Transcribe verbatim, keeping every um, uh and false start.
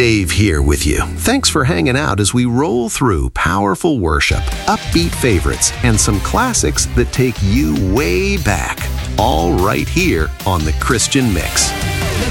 Dave here with you. Thanks for hanging out as we roll through powerful worship, upbeat favorites, and some classics that take you way back. All right here on The Christian Mix.